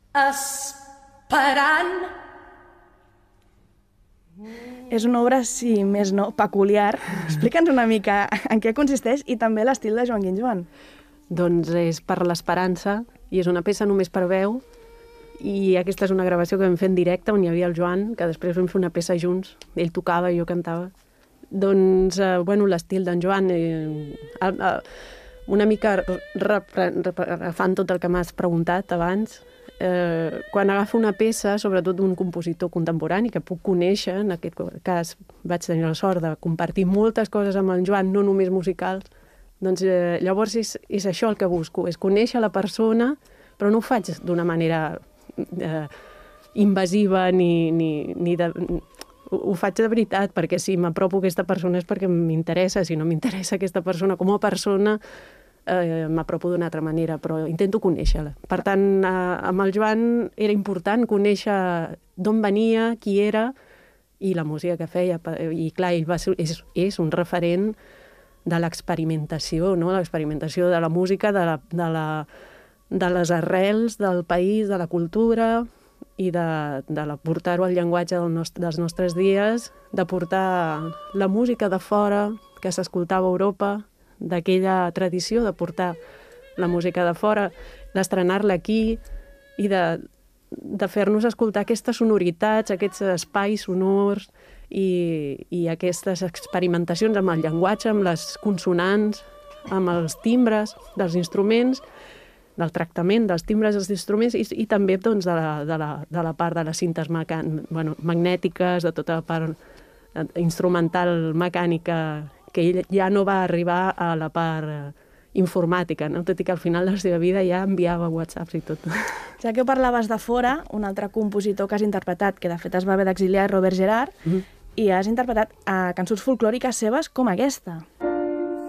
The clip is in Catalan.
esperant. És una obra, si més no, peculiar. Explica'ns una mica en què consisteix i també l'estil de Joan Guinjoan. Doncs és per l'esperança i és una peça només per veu i aquesta és una gravació que vam fer en directe on hi havia el Joan, que després vam fer una peça junts. Ell tocava i jo cantava. Doncs, bueno, l'estil d'en Joan, una mica refant tot el que m'has preguntat abans, quan agafo una peça, sobretot d'un compositor contemporani que puc conèixer, en aquest cas vaig tenir la sort de compartir moltes coses amb en Joan, no només musicals, doncs llavors és això el que busco, és conèixer la persona, però no ho faig d'una manera invasiva ni de... Ho faig de veritat, perquè si m'apropo a aquesta persona és perquè m'interessa. Si no m'interessa aquesta persona com a persona, m'apropo d'una altra manera, però intento conèixer-la. Per tant, amb el Joan era important conèixer d'on venia, qui era i la música que feia. I clar, ell és un referent de l'experimentació, no? L'experimentació de la música, de les arrels del país, de la cultura i de portar-ho al llenguatge dels nostres dies, de portar la música de fora que s'escoltava a Europa, d'aquella tradició de portar la música de fora, d'estrenar-la aquí i de fer-nos escoltar aquestes sonoritats, aquests espais sonors i aquestes experimentacions amb el llenguatge, amb les consonants, amb els timbres dels instruments, del tractament dels timbres dels instruments i també doncs, de la part de les cintes magnètiques, de tota la part instrumental mecànica, que ell ja no va arribar a la part informàtica, no? Tot i que al final de la seva vida ja enviava whatsapps i tot. Ja que parlaves de fora, un altre compositor que has interpretat, que de fet es va haver d'exiliar, és Robert Gerhard, i has interpretat cançons folclòriques seves com aquesta.